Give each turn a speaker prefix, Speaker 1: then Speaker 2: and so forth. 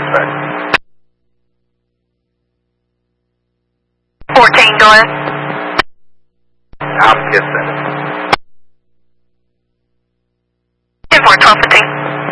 Speaker 1: suspect.
Speaker 2: 14, go ahead.
Speaker 1: I'll get that.
Speaker 2: 10-4, 12, 15.